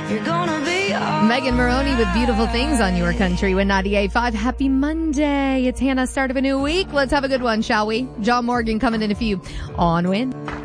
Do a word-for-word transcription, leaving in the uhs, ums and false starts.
You're gonna be all Megan Maroney with Beautiful Things on Your Country with ninety-eight point five. Happy Monday. It's Hannah, start of a new week. Let's have a good one, shall we? John Morgan coming in a few on Win.